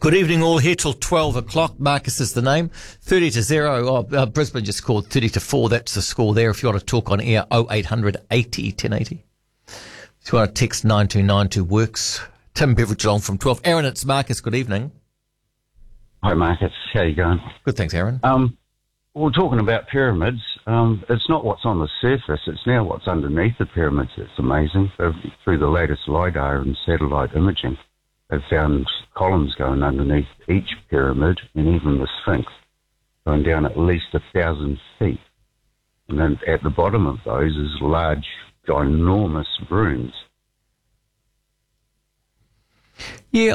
Good evening, all here till 12 o'clock. Marcus is the name. 30-0. Brisbane just scored 30-4. That's the score there. If you want to talk on air, 0800 80 1080. If you want to text 9292 works. Tim Beveridge along from 12. Aaron, it's Marcus. Good evening. Hi, Marcus. How you going? Good, thanks, Aaron. We're talking about pyramids. It's not what's on the surface. It's now what's underneath the pyramids. It's amazing. Through the latest LiDAR and satellite imaging, they've found columns going underneath each pyramid and even the Sphinx going down at least 1,000 feet. And then at the bottom of those is large, ginormous rooms. Yeah,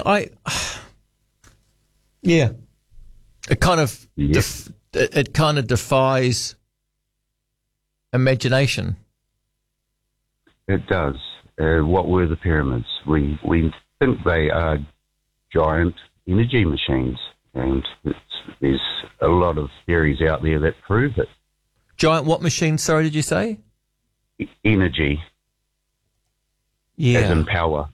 It kind of it kind of defies imagination. It does. What were the pyramids? We think they are giant energy machines, and there's a lot of theories out there that prove it. Giant what machines, sorry, did you say? Energy. Yeah. As in power.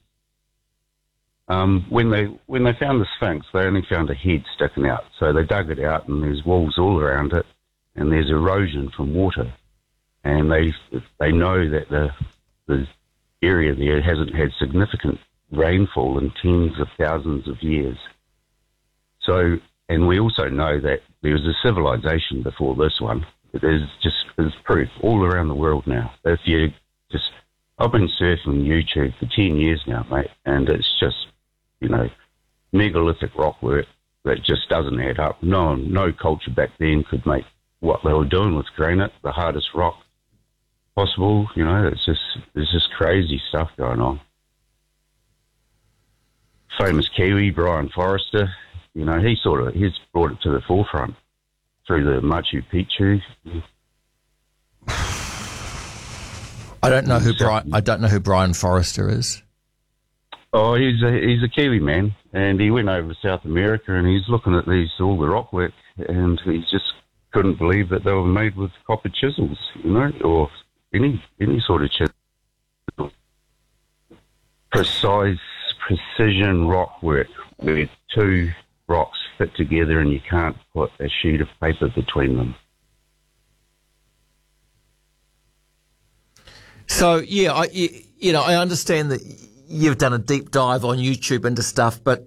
When they found the Sphinx, they only found a head sticking out. So they dug it out, and there's walls all around it, and there's erosion from water. And they know that the area there hasn't had significant rainfall in tens of thousands of years. So, and we also know that there was a civilization before this one. There's proof all around the world now. If you just, I've been surfing YouTube for 10 years now, mate, and it's just, megalithic rock work that just doesn't add up. No culture back then could make what they were doing with granite, the hardest rock possible. There's just crazy stuff going on. Famous Kiwi, Brian Forrester, he's brought it to the forefront through the Machu Picchu. I don't know who Brian Forrester is. Oh, he's a Kiwi man, and he went over to South America, and he's looking at all the rock work, and he just couldn't believe that they were made with copper chisels, or any sort of chisel. Precision rock work, where two rocks fit together and you can't put a sheet of paper between them. So, yeah, I understand that you've done a deep dive on YouTube into stuff, but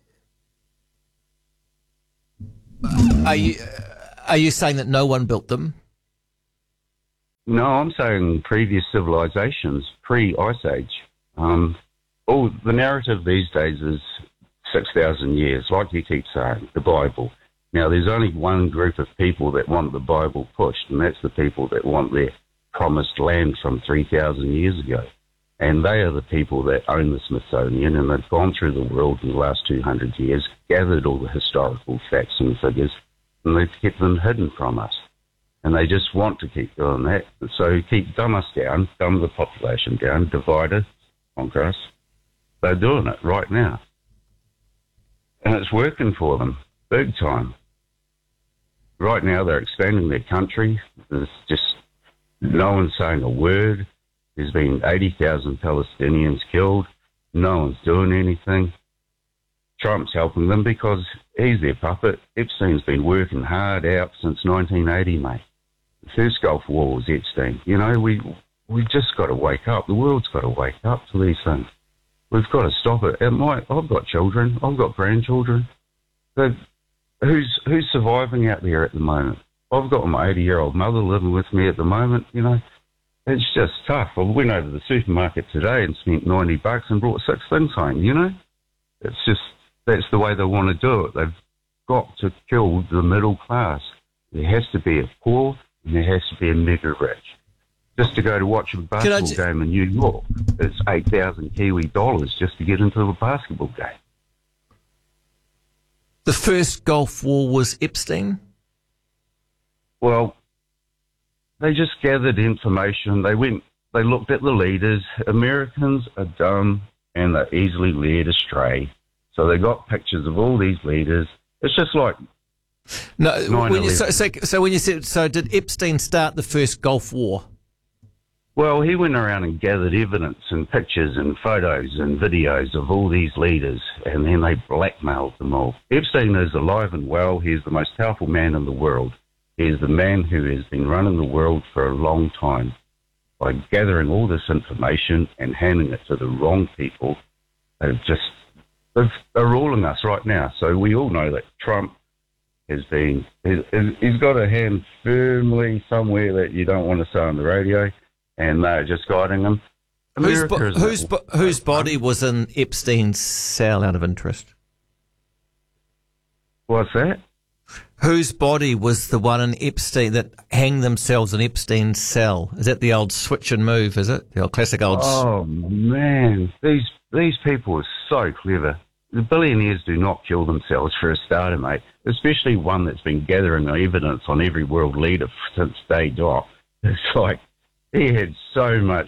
are you saying that no one built them? No, I'm saying previous civilizations, pre-Ice Age. The narrative these days is 6,000 years, like you keep saying, the Bible. Now, there's only one group of people that want the Bible pushed, and that's the people that want their promised land from 3,000 years ago. And they are the people that own the Smithsonian, and they've gone through the world in the last 200 years, gathered all the historical facts and figures, and they've kept them hidden from us. And they just want to keep doing that. So dumb us down, dumb the population down, divide us, conquer us. They're doing it right now. And it's working for them, big time. Right now they're expanding their country. There's just no one's saying a word. There's been 80,000 Palestinians killed. No one's doing anything. Trump's helping them because he's their puppet. Epstein's been working hard out since 1980, mate. The first Gulf War was Epstein. We just got to wake up. The world's got to wake up to these things. We've got to stop it. I've got children. I've got grandchildren. Who's surviving out there at the moment? I've got my 80-year-old mother living with me at the moment. It's just tough. I went over to the supermarket today and spent $90 and brought 6 things home, It's just, that's the way they want to do it. They've got to kill the middle class. There has to be a poor and there has to be a mega rich. Just to go to watch a basketball game in New York, it's 8,000 Kiwi dollars just to get into a basketball game. The first Gulf War was Epstein? Well, they just gathered information. They looked at the leaders. Americans are dumb and they're easily led astray. So they got pictures of all these leaders. It's just like so when you said, did Epstein start the first Gulf War? Well, he went around and gathered evidence and pictures and photos and videos of all these leaders, and then they blackmailed them all. Epstein is alive and well. He's the most powerful man in the world. He is the man who has been running the world for a long time. By gathering all this information and handing it to the wrong people, they're ruling us right now. So we all know that Trump he's got a hand firmly somewhere that you don't want to say on the radio, and they're just guiding him. Whose body was in Epstein's cell, out of interest? What's that? Whose body was the one in Epstein that hanged themselves in Epstein's cell? Is that the old switch and move, is it? The old classic old... Oh, man. These people are so clever. The billionaires do not kill themselves for a starter, mate, especially one that's been gathering evidence on every world leader since day dot. It's like he had so much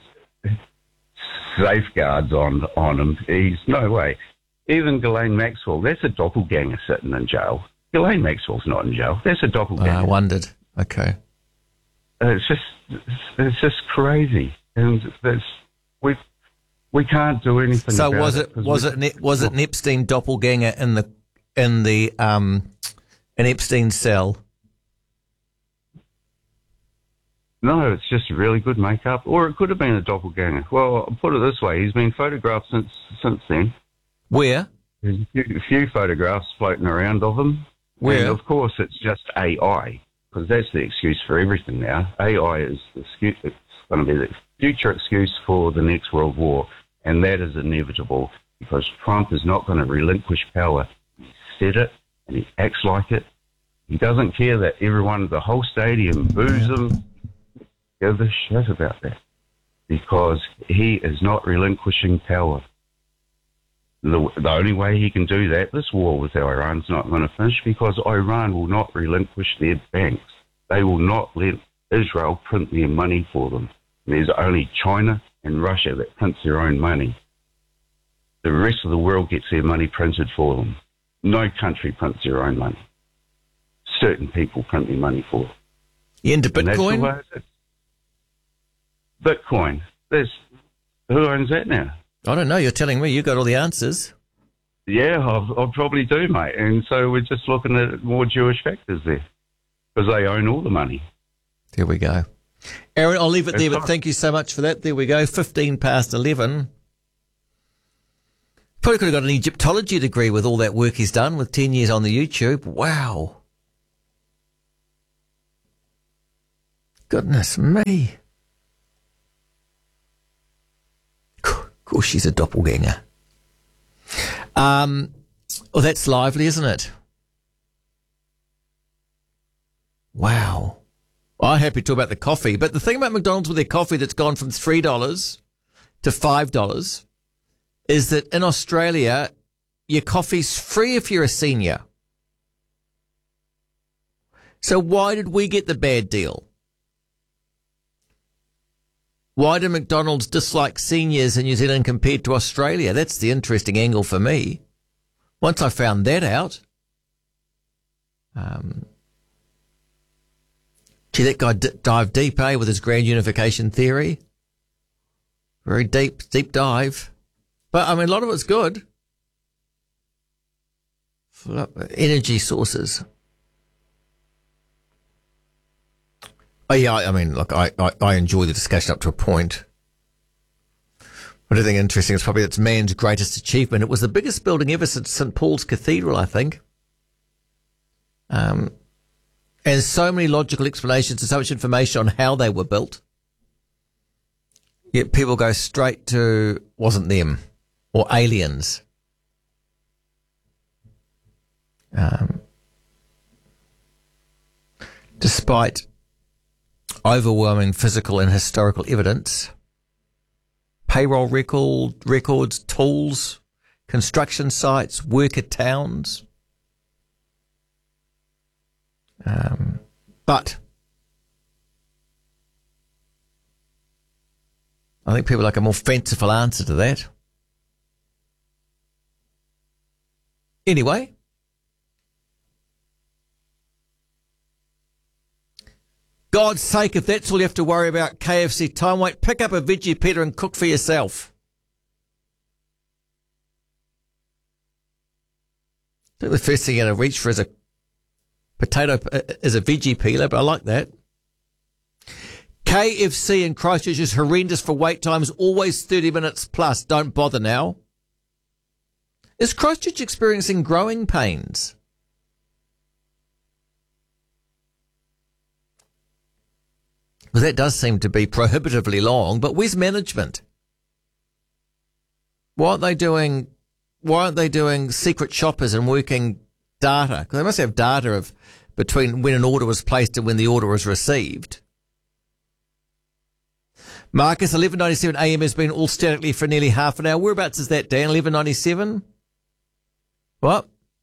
safeguards on him. He's no way. Even Ghislaine Maxwell, that's a doppelganger sitting in jail. Ghislaine Maxwell's not in jail. That's a doppelganger. I wondered. Okay. It's just crazy, and we can't do anything. So about was it an Epstein doppelganger in Epstein's cell? No, it's just really good makeup, or it could have been a doppelganger. Well, I'll put it this way: he's been photographed since then. Where? There's a few photographs floating around of him. Where? And of course, it's just AI, because that's the excuse for everything now. AI is the excuse. It's going to be the future excuse for the next world war, and that is inevitable because Trump is not going to relinquish power. He said it, and he acts like it. He doesn't care that everyone, the whole stadium, boos him. Give a shit about that, because he is not relinquishing power. The only way he can do that, this war with Iran's not going to finish, because Iran will not relinquish their banks. They will not let Israel print their money for them. There's only China and Russia that prints their own money. The rest of the world gets their money printed for them. No country prints their own money. Certain people print their money for them. You into Bitcoin? Bitcoin. Who owns that now? I don't know. You're telling me you got all the answers. Yeah, I probably do, mate. And so we're just looking at more Jewish factors there, because they own all the money. There we go. Aaron, I'll leave it there, but thank you so much for that. There we go. 11:15. Probably could have got an Egyptology degree with all that work he's done with 10 years on the YouTube. Wow. Goodness me. Of course, she's a doppelganger. Well, that's lively, isn't it? Wow. Well, I'm happy to talk about the coffee, but the thing about McDonald's with their coffee that's gone from $3 to $5 is that in Australia, your coffee's free if you're a senior. So why did we get the bad deal? Why do McDonald's dislike seniors in New Zealand compared to Australia? That's the interesting angle for me. Once I found that out, gee, that guy dived deep, with his grand unification theory. Very deep dive. But, I mean, a lot of it's good. Energy sources. Oh, yeah, I mean, look, I enjoy the discussion up to a point. What I think interesting is probably it's man's greatest achievement. It was the biggest building ever since St. Paul's Cathedral, I think. And so many logical explanations and so much information on how they were built. Yet people go straight to wasn't them or aliens. Despite overwhelming physical and historical evidence, payroll records, tools, construction sites, worker towns. But I think people like a more fanciful answer to that. Anyway, God's sake, if that's all you have to worry about, KFC time wait, pick up a veggie pita and cook for yourself. I think the first thing you're going to reach for is a veggie peeler, but I like that. KFC in Christchurch is horrendous for wait times, always 30 minutes plus. Don't bother now. Is Christchurch experiencing growing pains? Well, that does seem to be prohibitively long, but where's management? Why aren't they doing secret shoppers and working data? Because they must have data of between when an order was placed and when the order was received. Marcus, 11:97 a.m. has been all statically for nearly half an hour. Whereabouts is that, Dan? 11:97? What?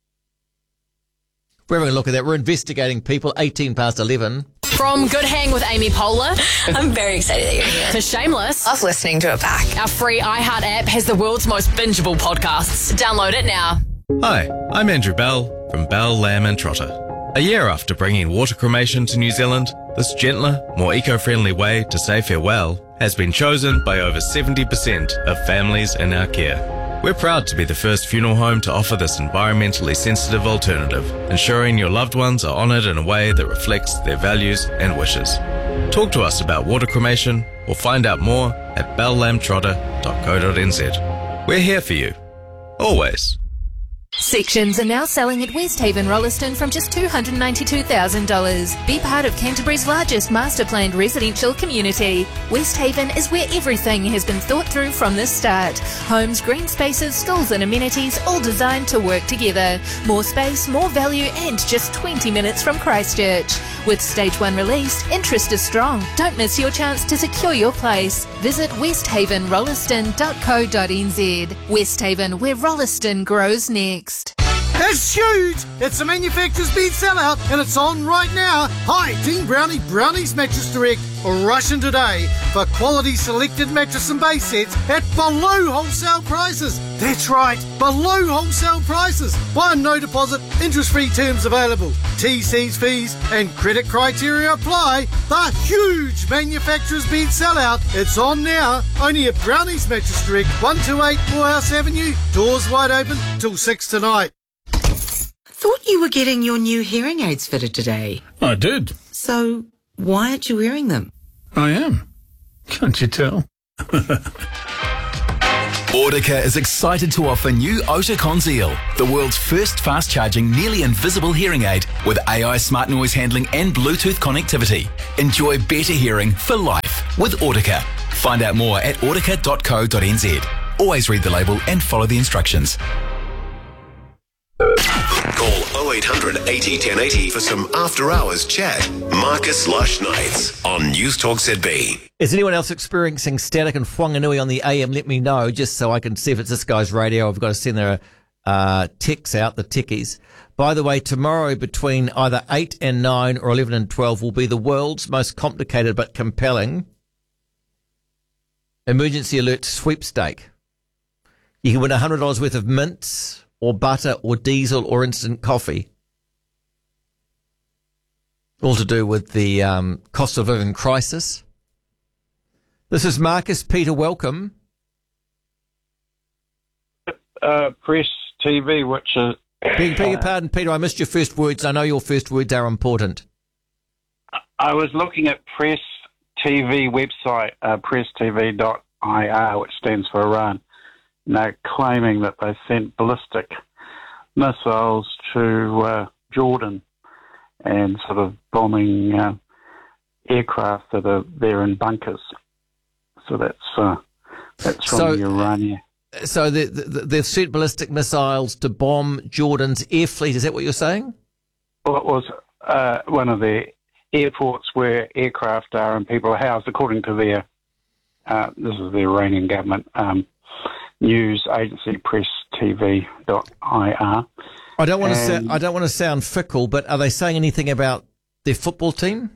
We're having a look at that. We're investigating people. 18 past 11. From Good Hang with Amy Poehler I'm very excited that you're here. to Shameless, Love listening to it back. our free iHeart app has the world's most bingeable podcasts. Download it now. Hi, I'm Andrew Bell from Bell, Lamb and Trotter. A year after bringing water cremation to New Zealand, this gentler, more eco-friendly way to say farewell has been chosen by over 70% of families in our care. We're proud to be the first funeral home to offer this environmentally sensitive alternative, ensuring your loved ones are honoured in a way that reflects their values and wishes. Talk to us about water cremation or find out more at bellamtrotter.co.nz. We're here for you. Always. Sections are now selling at Westhaven Rolleston from just $292,000. Be part of Canterbury's largest master-planned residential community. Westhaven is where everything has been thought through from the start. Homes, green spaces, schools and amenities all designed to work together. More space, more value and just 20 minutes from Christchurch. With Stage 1 released, interest is strong. Don't miss your chance to secure your place. Visit westhavenrolleston.co.nz. Westhaven, where Rolleston grows next. It's huge! It's a manufacturer's bed sellout and it's on right now. Hi, Team Brownie, Brownies Mattress Direct. Rush in today for quality selected mattress and base sets at below wholesale prices. That's right, below wholesale prices. Buy and no deposit, interest-free terms available. TC's fees and credit criteria apply. The huge manufacturer's bed sellout. It's on now, only at Brownies Mattress Direct, 128 Morehouse Avenue. Doors wide open till 6 tonight. Thought you were getting your new hearing aids fitted today. I did. So, why aren't you wearing them? I am. Can't you tell? Audica is excited to offer new Ota Conceal, the world's first fast-charging, nearly invisible hearing aid with AI smart noise handling and Bluetooth connectivity. Enjoy better hearing for life with Audica. Find out more at audica.co.nz. Always read the label and follow the instructions. Call 0800 80 1080 for some after-hours chat. Marcus Lush Nights on News Talk ZB. Is anyone else experiencing static in Whanganui on the AM? Let me know, just so I can see if it's this guy's radio. I've got to send their techs out, the techies. By the way, tomorrow between either 8 and 9 or 11 and 12 will be the world's most complicated but compelling emergency alert sweepstake. You can win $100 worth of mints or butter or diesel or instant coffee. All to do with the cost of living crisis. This is Marcus. Peter, welcome. Press TV, which is... Beg your pardon, Peter, I missed your first words. I know your first words are important. I was looking at Press TV website, presstv.ir, which stands for Iran. They're claiming that they sent ballistic missiles to Jordan and sort of bombing aircraft that are there in bunkers. So that's from the Iranian. So they've sent ballistic missiles to bomb Jordan's air fleet. Is that what you're saying? Well, it was one of the airports where aircraft are and people are housed, according to their, this is the Iranian government, news agency, presstv.ir. I don't want to sound fickle, but are they saying anything about their football team?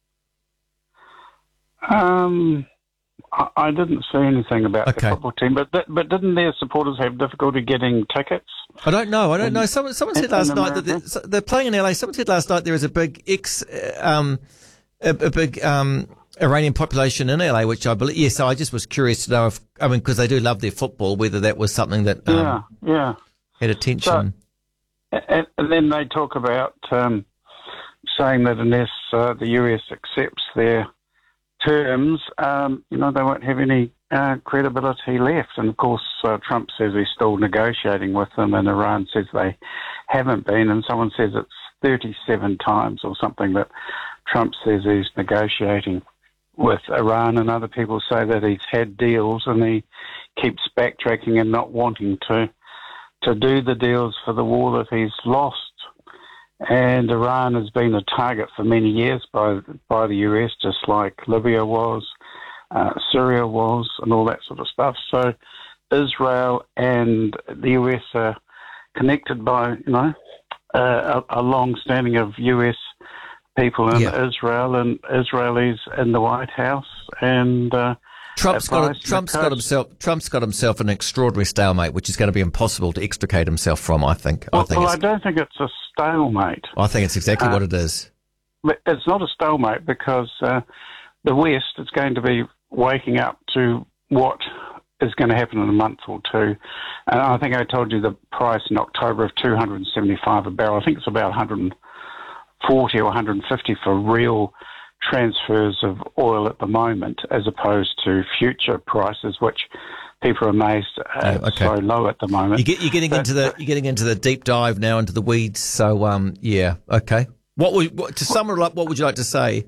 I didn't see anything about the football team, but didn't their supporters have difficulty getting tickets? I don't know. Someone said last night that they're playing in LA. Someone said last night there is a big a big Iranian population in LA, which I believe. Yes, so I just was curious to know if, because they do love their football, whether that was something that had attention. So, and then they talk about saying that unless the US accepts their terms, they won't have any credibility left. And of course, Trump says he's still negotiating with them, and Iran says they haven't been. And someone says it's 37 times or something that Trump says he's negotiating with Iran, and other people say that he's had deals and he keeps backtracking and not wanting to do the deals for the war that he's lost. And Iran has been a target for many years by the US, just like Libya was, Syria was, and all that sort of stuff. So Israel and the US are connected by, a long-standing of US people in Israel and Israelis in the White House, and Trump's got himself an extraordinary stalemate, which is going to be impossible to extricate himself from. I think. I don't think it's a stalemate. I think it's exactly what it is. But it's not a stalemate because the West is going to be waking up to what is going to happen in a month or two. And I think I told you the price in October of $275 a barrel. I think it's about 140 or 150 for real transfers of oil at the moment, as opposed to future prices, which people are amazed so low at the moment. You're getting into the deep dive now, into the weeds. So okay. To sum it up, what would you like to say?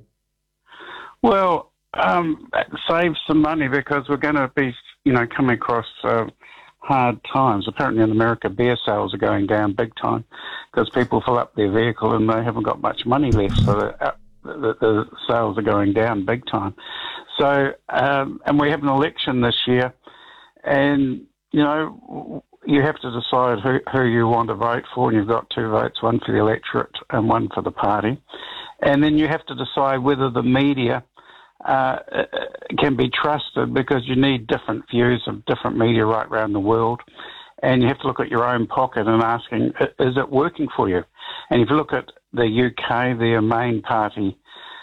Well, save some money, because we're going to be, coming across hard times. Apparently in America, beer sales are going down big time because people fill up their vehicle and they haven't got much money left, so the sales are going down big time. So, and we have an election this year, and, you have to decide who you want to vote for, and you've got two votes, one for the electorate and one for the party. And then you have to decide whether the media can be trusted, because you need different views of different media right around the world. And you have to look at your own pocket and asking, is it working for you? And if you look at the UK, their main party,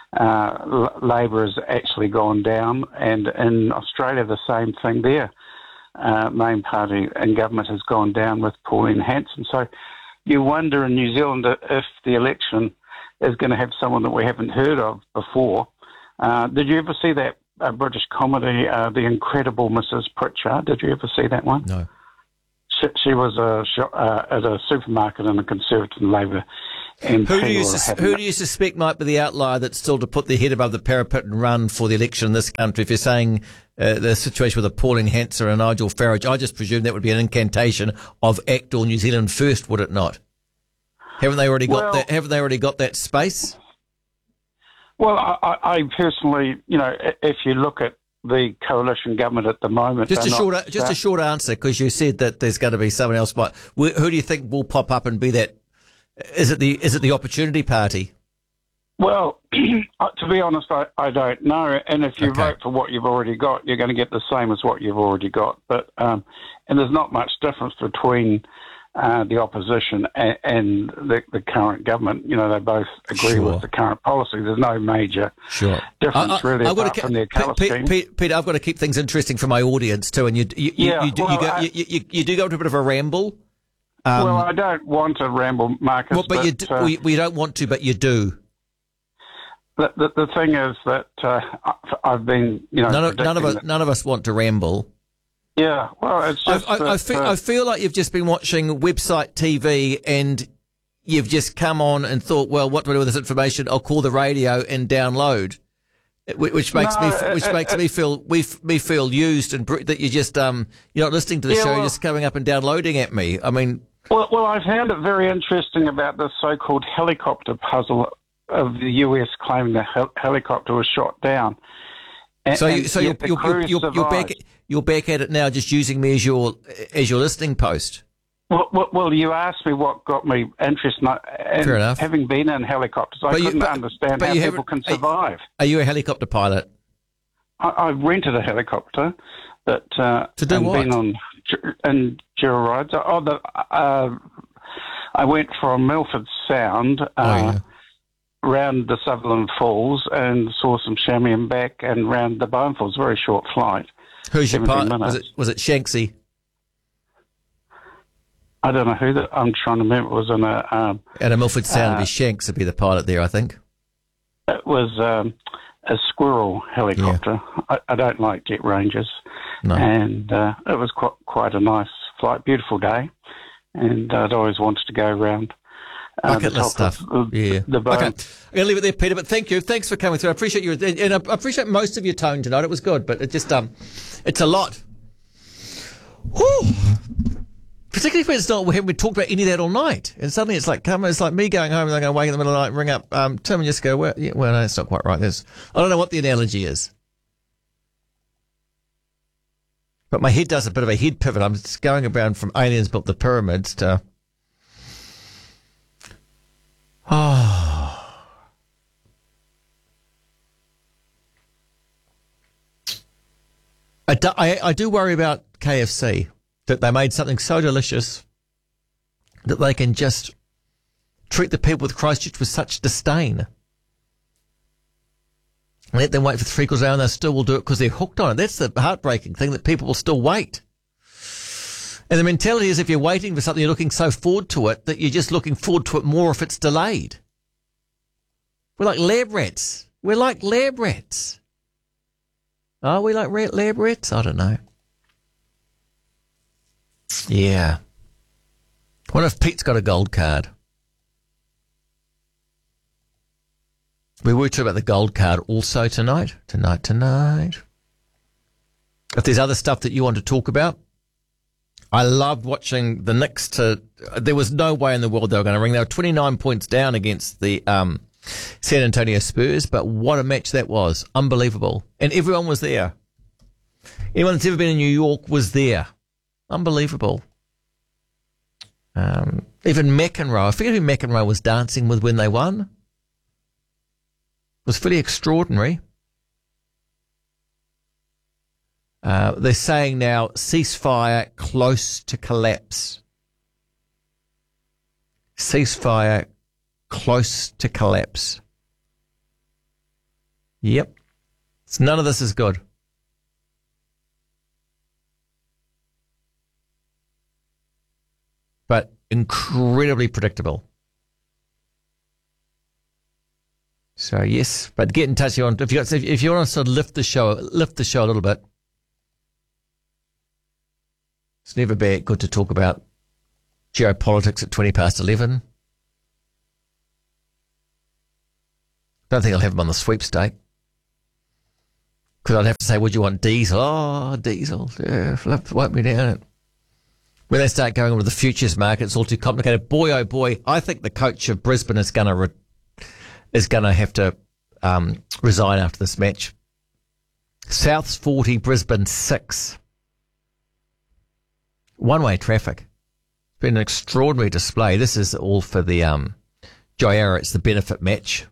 Labour, has actually gone down. And in Australia, the same thing there. Main party and government has gone down with Pauline Hanson. So you wonder in New Zealand if the election is going to have someone that we haven't heard of before. Did you ever see that British comedy, The Incredible Mrs. Pritchard? Did you ever see that one? No. She was at a supermarket in a Conservative Labour MP. Who do you suspect might be the outlier that's still to put their head above the parapet and run for the election in this country? If you're saying the situation with a Pauline Hanson and Nigel Farage, I just presume that would be an incantation of Act All New Zealand First, would it not? Haven't they already got that? Haven't they already got that space? Well, I personally, if you look at the coalition government at the moment, just a short answer, because you said that there's going to be someone else. But who do you think will pop up and be that? Is it the Opportunity Party? Well, to be honest, I don't know. And if you vote for what you've already got, you're going to get the same as what you've already got. But and there's not much difference between the opposition and the current government. They both agree with the current policy. There's no major difference really apart from their colour scheme. Peter, I've got to keep things interesting for my audience too, and you do go into a bit of a ramble. Well, I don't want to ramble, Marcus. Well, but you don't want to, but you do. The thing is that I've been, none of us want to ramble. Yeah, well, it's just I feel like you've just been watching website TV and you've just come on and thought, well, what do I do with this information? I'll call the radio and download, which makes me feel used, and that you just you're not listening to the show, you're just coming up and downloading at me. I mean, well, I found it very interesting about the so-called helicopter puzzle of the US claiming the helicopter was shot down. You're back at it now, just using me as your listening post. Well, you asked me what got me interested, and fair enough. Having been in helicopters, I couldn't understand how people can survive. Are you a helicopter pilot? I rented a helicopter, but to do what? Been on rides. I went from Milford Sound round the Sutherland Falls and saw some chamois and back and round the Bowen Falls. Very short flight. Who's your 17 partner? minutes. Was it Shanksy? I don't know who I'm trying to remember. It was in a... At a Milford Sound, it'd be Shanks would be the pilot there, I think. It was a Squirrel helicopter. Yeah. I don't like Jet Rangers. No. And it was quite a nice flight, beautiful day. And I'd always wanted to go around bucket list stuff. The Bowen. Okay. I'm going to leave it there, Peter, but thank you. Thanks for coming through. I appreciate you, and I appreciate most of your tone tonight. It was good, but it just, it's a lot. Whew. Particularly when it's not, we haven't talked about any of that all night. And suddenly it's like me going home and I'm going to wake in the middle of the night and ring up Tim and just go, well, no, it's not quite right. I don't know what the analogy is. But my head does a bit of a head pivot. I'm just going around from aliens built the pyramids to... I do worry about KFC, that they made something so delicious that they can just treat the people with Christchurch with such disdain. Let them wait for 3/4 hour and they still will do it because they're hooked on it. That's the heartbreaking thing, that people will still wait. And the mentality is if you're waiting for something, you're looking so forward to it that you're just looking forward to it more if it's delayed. We're like lab rats. We're like lab rats. Are we like lab rats? I don't know. Yeah. I wonder if Pete's got a gold card. We were talking about the gold card also tonight. Tonight. If there's other stuff that you want to talk about, I loved watching the Knicks there was no way in the world they were going to ring. They were 29 points down against the San Antonio Spurs, but what a match that was. Unbelievable. And everyone was there. Anyone that's ever been in New York was there. Unbelievable. Even McEnroe. I forget who McEnroe was dancing with when they won. It was fairly extraordinary. They're saying now ceasefire close to collapse. Ceasefire close to collapse. Yep. None of this is good. But incredibly predictable. So yes, but get in touch if you want to sort of lift the show a little bit. It's never good to talk about geopolitics at 11:20. Don't think I'll have them on the sweepstake. Because I'd have to say, would you want diesel? Oh, diesel. Yeah, wipe me down. When they start going over the futures market, it's all too complicated. Boy, oh boy, I think the coach of Brisbane is going to have to resign after this match. South's 40, Brisbane 6. One-way traffic. It's been an extraordinary display. This is all for the Joyara. It's the benefit match.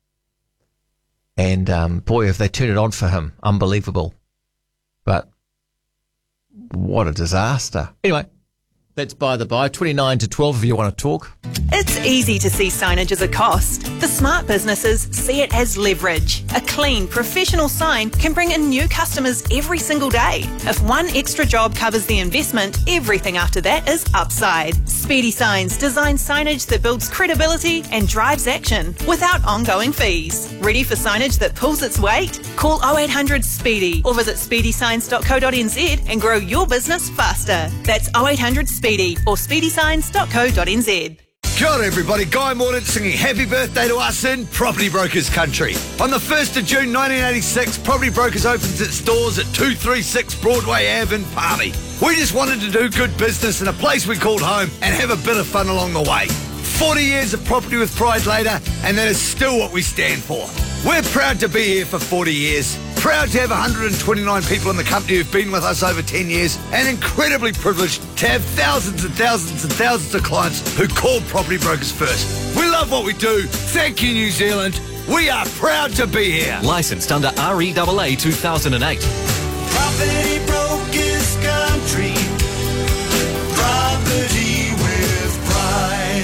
And boy, if they turn it on for him, unbelievable. But what a disaster. Anyway, that's by the by. 29 to 12 if you want to talk. It's easy to see signage as a cost. The smart businesses see it as leverage. A clean, professional sign can bring in new customers every single day. If one extra job covers the investment, everything after that is upside. Speedy Signs designs signage that builds credibility and drives action without ongoing fees. Ready for signage that pulls its weight? Call 0800 SPEEDY or visit speedysigns.co.nz and grow your business faster. That's 0800 SPEEDY or speedysigns.co.nz. Kia ora everybody, Guy Mordaunt singing happy birthday to us in Property Brokers Country. On the 1st of June 1986, Property Brokers opens its doors at 236 Broadway Ave in Palmy. We just wanted to do good business in a place we called home and have a bit of fun along the way. 40 years of property with pride later, and that is still what we stand for. We're proud to be here for 40 years. Proud to have 129 people in the company who've been with us over 10 years, and incredibly privileged to have thousands and thousands and thousands of clients who call Property Brokers first. We love what we do. Thank you, New Zealand. We are proud to be here. Licensed under REAA 2008. Property Brokers Country. Property with pride.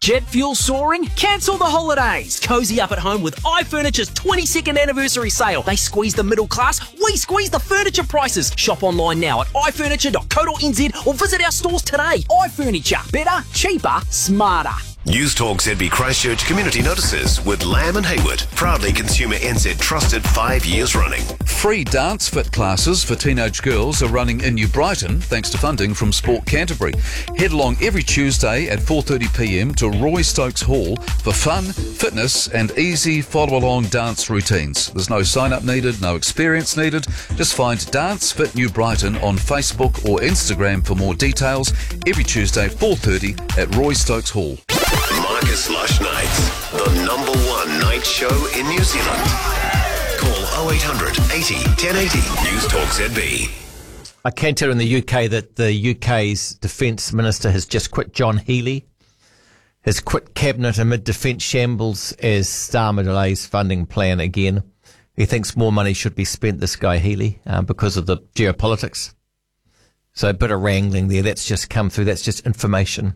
Jet fuel soaring? Cancel the holidays. Cozy up at home with iFurniture's 22nd anniversary sale. They squeeze the middle class, we squeeze the furniture prices. Shop online now at ifurniture.co.nz or visit our stores today. iFurniture. Better, cheaper, smarter. News Talk ZB Christchurch Community Notices with Lamb and Hayward. Proudly Consumer NZ trusted 5 years running. Free dance fit classes for teenage girls are running in New Brighton thanks to funding from Sport Canterbury. Head along every Tuesday at 4:30pm to Roy Stokes Hall for fun, fitness and easy follow-along dance routines. There's no sign-up needed, no experience needed. Just find Dance Fit New Brighton on Facebook or Instagram for more details. Every Tuesday 4:30 at Roy Stokes Hall. Marcus Lush Nights, the #1 night show in New Zealand. Call 0800 80 1080 News Talk ZB. I can tell in the UK that the UK's Defence Minister has just quit. John Healey has quit Cabinet amid defence shambles as Starmer delays funding plan again. He thinks more money should be spent, this guy Healey, because of the geopolitics. So a bit of wrangling there. That's just come through. That's just information.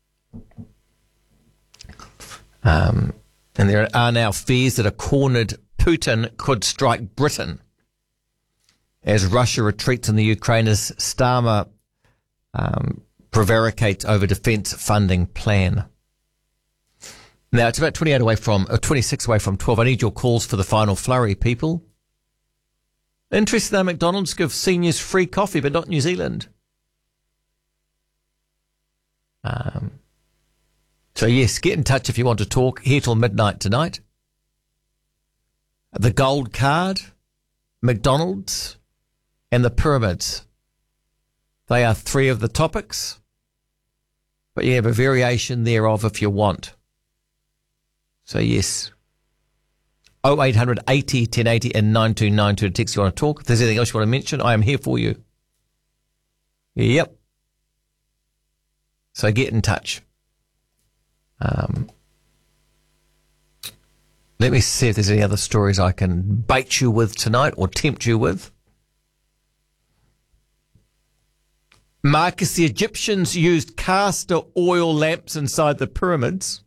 And there are now fears that a cornered Putin could strike Britain as Russia retreats in the Ukraine as Starmer prevaricates over defence funding plan. Now, it's about 26 away from 12. I need your calls for the final flurry, people. Interested though, McDonald's give seniors free coffee, but not New Zealand. So yes, get in touch if you want to talk. Here till midnight tonight. The Gold Card, McDonald's, and the Pyramids. They are 3 of the topics, but you have a variation thereof if you want. So yes, 0800 80 1080 and 9292 to text you want to talk. If there's anything else you want to mention, I am here for you. Yep. So get in touch. Let me see if there's any other stories I can bait you with tonight or tempt you with. Marcus, the Egyptians used castor oil lamps inside the pyramids.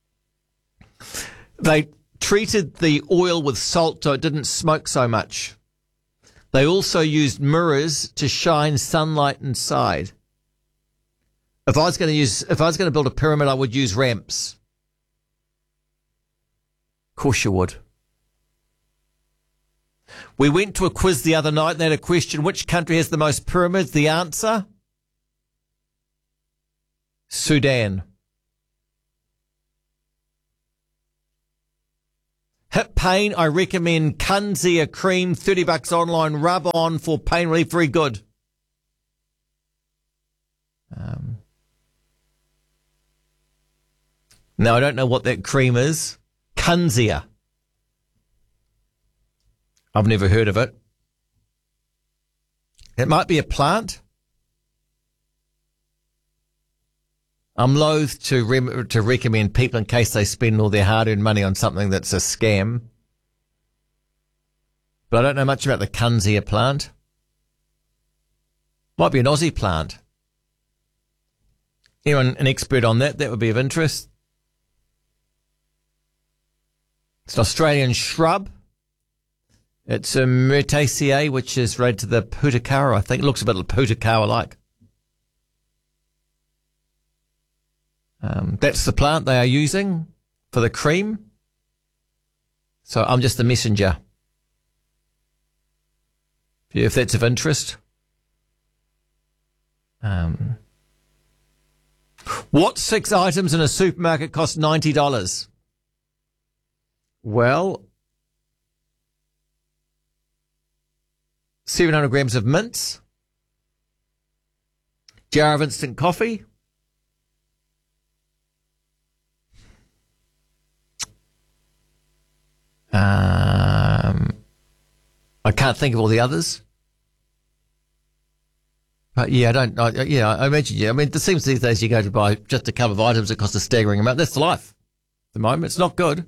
They treated the oil with salt so it didn't smoke so much. They also used mirrors to shine sunlight inside. If I was going to build a pyramid, I would use ramps. Of course you would. We went to a quiz the other night and they had a question, which country has the most pyramids? The answer? Sudan. Hip pain, I recommend Kunzia cream, $30 online, rub on for pain relief, very good. Now, I don't know what that cream is. Kunzia. I've never heard of it. It might be a plant. I'm loath to recommend people in case they spend all their hard-earned money on something that's a scam. But I don't know much about the Kunzia plant. Might be an Aussie plant. Anyone an expert on that? That would be of interest. It's an Australian shrub. It's a Myrtaceae, which is related to the Putakawa, I think. It looks a bit like Putakawa-like. That's the plant they are using for the cream. So I'm just the messenger. If that's of interest. What 6 items in a supermarket cost $90? Well, 700 grams of mince, jar of instant coffee, I can't think of all the others. But yeah, I imagine, I mean, it seems these days you go to buy just a couple of items that cost a staggering amount. That's the life at the moment. It's not good.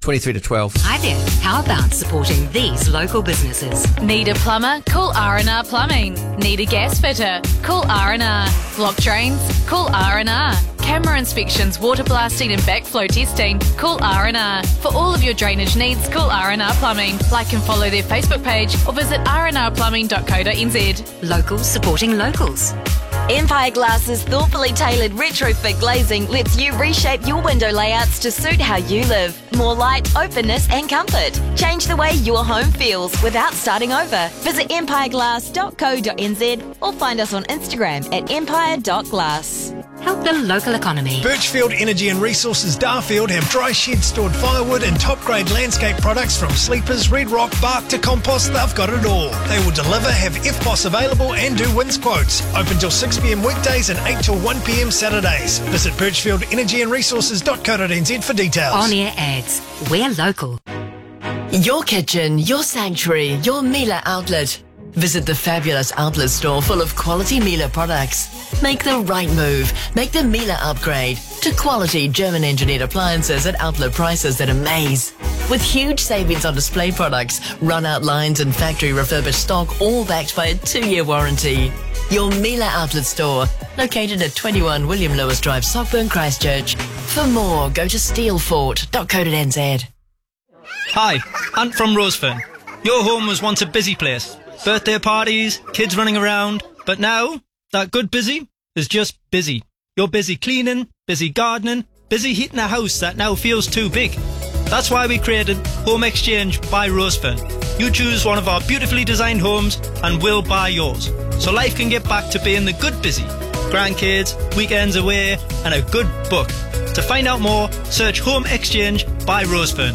23 to 12. Hi there. How about supporting these local businesses? Need a plumber? Call R&R Plumbing. Need a gas fitter? Call R&R. Block drains? Call R&R. Camera inspections, water blasting and backflow testing? Call R&R. For all of your drainage needs, call R&R Plumbing. Like and follow their Facebook page or visit rnrplumbing.co.nz. Locals supporting locals. Empire Glass's thoughtfully tailored retrofit glazing lets you reshape your window layouts to suit how you live. More light, openness and comfort. Change the way your home feels without starting over. Visit empireglass.co.nz or find us on Instagram at empire.glass. Help the local economy. Birchfield Energy and Resources Darfield have dry shed stored firewood and top grade landscape products from sleepers, red rock, bark to compost. They've got it all. They will deliver, have FPOS available and do wins quotes. Open till 6 p.m. weekdays and 8 till 1 p.m. Saturdays. Visit birchfieldenergyandresources.co.nz for details. On air ads. We're local. Your kitchen, your sanctuary, your Miele outlet. Visit the fabulous outlet store full of quality Miele products. Make the right move. Make the Miele upgrade to quality German-engineered appliances at outlet prices that amaze. With huge savings on display products, run-out lines and factory refurbished stock, all backed by a 2-year warranty. Your Miele outlet store, located at 21 William Lewis Drive, Sockburn, Christchurch. For more, go to steelfort.co.nz. Hi, Ant from Rosefern. Your home was once a busy place. Birthday parties, kids running around. But now, that good busy is just busy. You're busy cleaning, busy gardening, busy heating a house that now feels too big. That's why we created Home Exchange by Rosefern. You choose one of our beautifully designed homes and we'll buy yours. So life can get back to being the good busy. Grandkids, weekends away, and a good book. To find out more, search Home Exchange by Rosefern.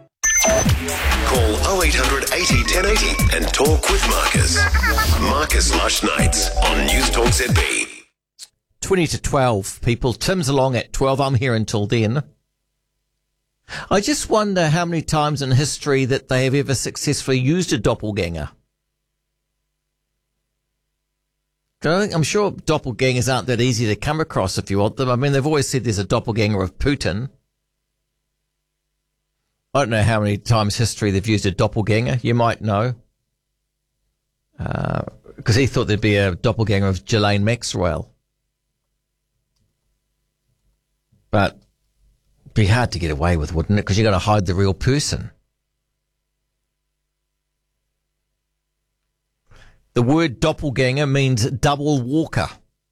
Call 0800 80 1080 and talk with Marcus. Marcus Lush Nights on News Talk ZB. 20 to 12, people. Tim's along at 12. I'm here until then. I just wonder how many times in history that they have ever successfully used a doppelganger. I'm sure doppelgangers aren't that easy to come across if you want them. I mean, they've always said there's a doppelganger of Putin. I don't know how many times history they've used a doppelganger. You might know. Because he thought there'd be a doppelganger of Ghislaine Maxwell. But it'd be hard to get away with, wouldn't it? Because you've got to hide the real person. The word doppelganger means double walker.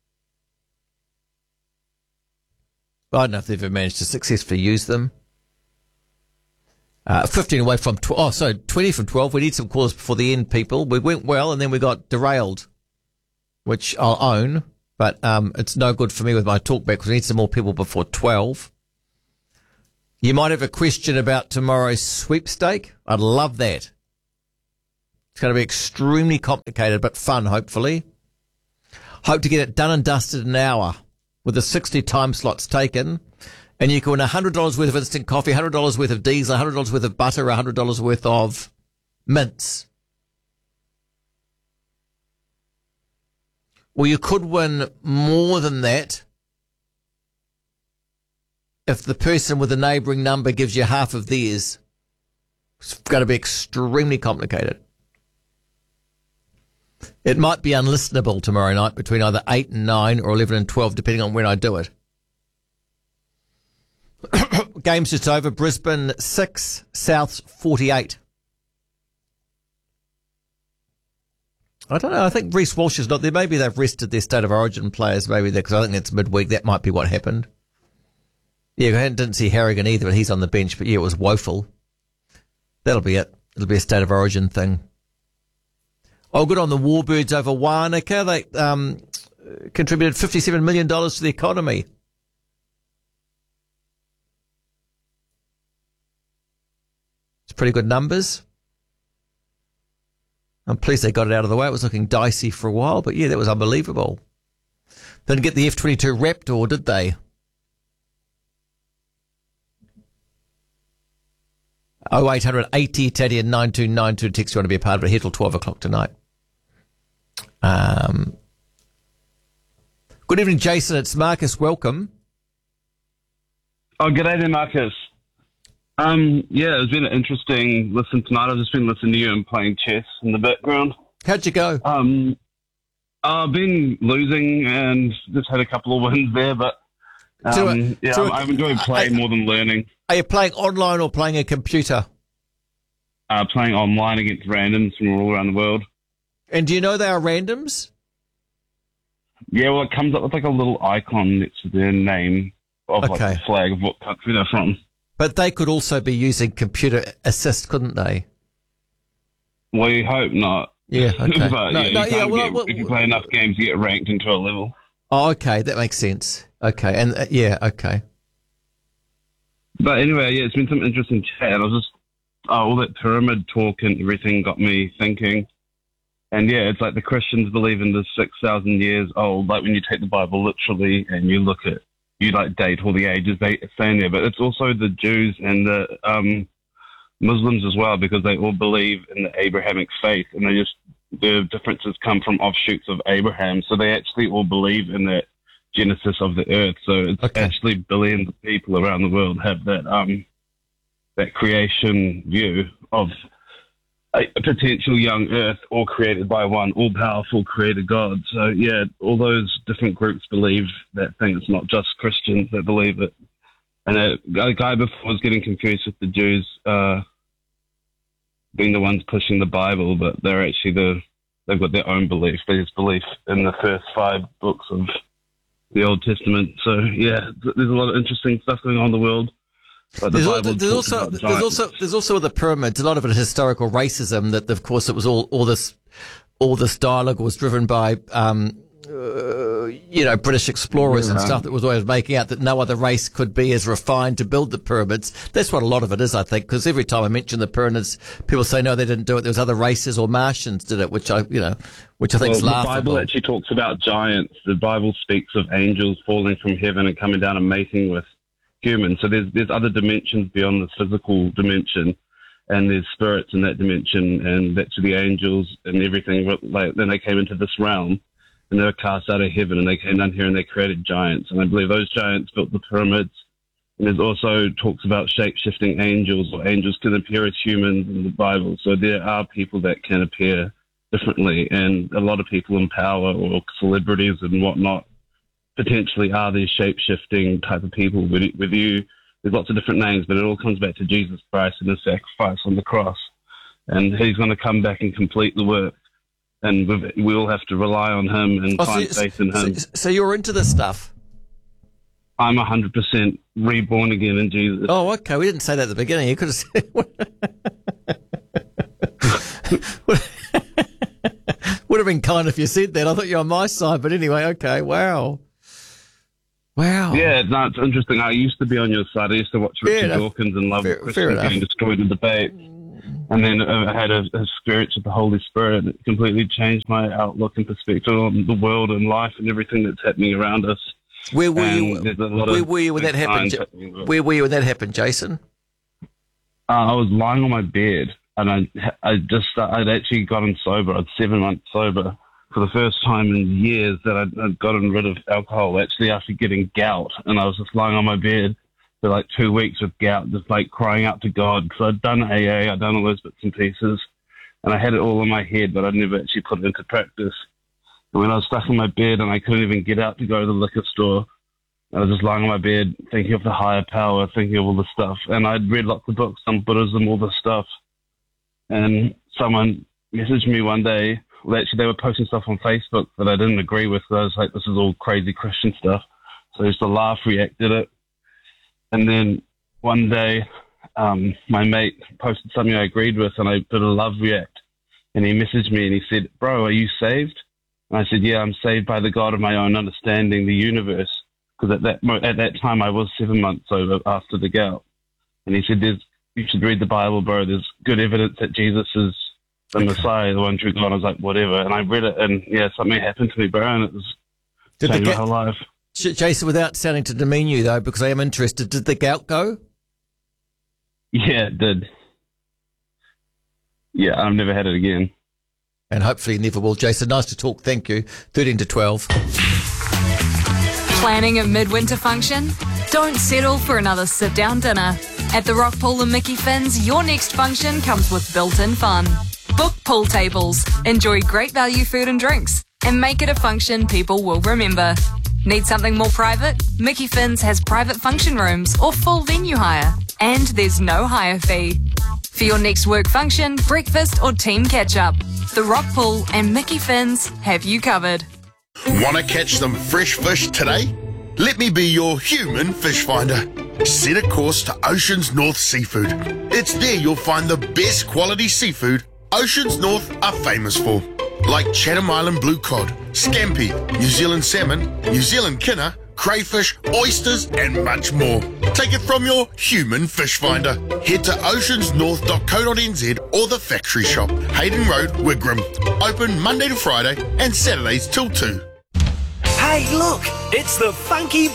I don't know if they've ever managed to successfully use them. 15 away from 20 from 12. We need some calls before the end, people. We went well and then we got derailed, which I'll own, but it's no good for me with my talkback because we need some more people before 12. You might have a question about tomorrow's sweepstake. I'd love that. It's going to be extremely complicated, but fun, hopefully. Hope to get it done and dusted in an hour with the 60 time slots taken. And you can win $100 worth of instant coffee, $100 worth of diesel, $100 worth of butter, $100 worth of mints. Well, you could win more than that if the person with the neighbouring number gives you half of theirs. It's going to be extremely complicated. It might be unlistenable tomorrow night between either 8 and 9 or 11 and 12, depending on when I do it. Game's just over. Brisbane 6, Souths 48. I don't know. I think Reece Walsh is not there. Maybe they've rested their State of Origin players. Maybe because I think it's midweek. That might be what happened. Yeah, I didn't see Harrigan either, but he's on the bench. But yeah, it was woeful. That'll be it. It'll be a State of Origin thing. Oh, good on the Warbirds over Wānaka. They contributed $57 million to the economy. Pretty good numbers. I'm pleased they got it out of the way. It was looking dicey for a while, but yeah, that was unbelievable. Didn't get the F-22 Raptor, did they? 0800 80 Teddy and 9292 text you want to be a part of it here till 12 o'clock tonight. Good evening, Jason. It's Marcus. Welcome. Oh, good day there, Marcus. Yeah, it's been an interesting listen tonight. I've just been listening to you and playing chess in the background. How'd you go? I've been losing and just had a couple of wins there, but I've enjoyed playing more than learning. Are you playing online or playing a computer? Playing online against randoms from all around the world. And do you know they are randoms? Yeah, well, it comes up with like a little icon next to their name of like the flag of what country they're from. But they could also be using computer assist, couldn't they? We hope not. Yeah, okay. But if you play enough games, you get ranked into a level. Oh, okay, that makes sense. Okay, and okay. But anyway, it's been some interesting chat. I was just all that pyramid talk and everything got me thinking. And it's like the Christians believe in this 6,000 years old. Like when you take the Bible literally and you look at, you like date all the ages they say in there. But it's also the Jews and the Muslims as well, because they all believe in the Abrahamic faith, and the differences come from offshoots of Abraham. So they actually all believe in the genesis of the earth. So it's actually billions of people around the world have that creation view of a potential young earth, all created by one all-powerful creator God. So all those different groups believe that thing. It's not just Christians that believe it. And a guy before was getting confused with the Jews being the ones pushing the Bible, but they're actually they've got their own belief. They just believe in the first 5 books of the Old Testament. So there's a lot of interesting stuff going on in the world. But there's also with the pyramids a lot of it historical racism. That of course it was all this dialogue was driven by British explorers and stuff that was always making out that no other race could be as refined to build the pyramids. That's what a lot of it is, I think, because every time I mention the pyramids, people say no, they didn't do it. There was other races or Martians did it, which I think is laughable. The Bible actually talks about giants. The Bible speaks of angels falling from heaven and coming down and mating with humans. So there's other dimensions beyond the physical dimension, and there's spirits in that dimension, and that's the angels and everything. Like then they came into this realm. And they were cast out of heaven, and they came down here and they created giants. And I believe those giants built the pyramids. And there's also talks about shape-shifting angels, or angels can appear as humans in the Bible. So there are people that can appear differently. And a lot of people in power or celebrities and whatnot potentially are these shape-shifting type of people. With you, there's lots of different names, but it all comes back to Jesus Christ and his sacrifice on the cross. And he's going to come back and complete the work. And we all have to rely on him and find faith in him. So you're into this stuff? I'm 100% reborn again in Jesus. Oh, okay. We didn't say that at the beginning. You could have said... Would have been kind if you said that. I thought you were on my side. But anyway, okay. Wow. Yeah, no, it's interesting. I used to be on your side. I used to watch Richard Dawkins and love Christians getting destroyed in debate. And then I had a experience with the Holy Spirit. It completely changed my outlook and perspective on the world and life and everything that's happening around us. Where were you when that happened? Where were you when that happened, Jason? I was lying on my bed, and I'd actually gotten sober. I was 7 months sober for the first time in years that I'd gotten rid of alcohol. Actually, after getting gout, and I was just lying on my bed for like 2 weeks with gout, just like crying out to God. So I'd done AA, I'd done all those bits and pieces, and I had it all in my head, but I'd never actually put it into practice. And when I was stuck in my bed and I couldn't even get out to go to the liquor store, I was just lying on my bed thinking of the higher power, thinking of all this stuff. And I'd read lots of books on Buddhism, all this stuff. And someone messaged me one day. Well, actually, they were posting stuff on Facebook that I didn't agree with. I was like, this is all crazy Christian stuff. So I used to laugh, react at it. And then one day, my mate posted something I agreed with, and I did a love react. And he messaged me and he said, "Bro, are you saved?" And I said, "Yeah, I'm saved by the God of my own understanding, the universe." Because at that time I was 7 months sober after the gout. And he said, "You should read the Bible, bro. There's good evidence that Jesus is the Messiah, the one true God." I was like, whatever. And I read it, and something happened to me, bro, and it was changed my whole life. Jason, without sounding to demean you, though, because I am interested, did the gout go? Yeah, it did. Yeah, I've never had it again. And hopefully never will. Jason, nice to talk. Thank you. 13 to 12. Planning a midwinter function? Don't settle for another sit-down dinner. At the Rock Pool and Mickey Finn's, your next function comes with built-in fun. Book pool tables, enjoy great value food and drinks, and make it a function people will remember. Need something more private? Mickey Finn's has private function rooms or full venue hire, and there's no hire fee. For your next work function, breakfast or team catch-up, the Rock Pool and Mickey Finn's have you covered. Want to catch some fresh fish today? Let me be your human fish finder. Set a course to Oceans North Seafood. It's there you'll find the best quality seafood Oceans North are famous for, like Chatham Island blue cod, scampi, New Zealand salmon, New Zealand kinner, crayfish, oysters and much more. Take it from your human fish finder. Head to oceansnorth.co.nz or the factory shop, Hayden Road, Wigram. Open Monday to Friday and Saturdays till 2. Hey, look, it's the Funky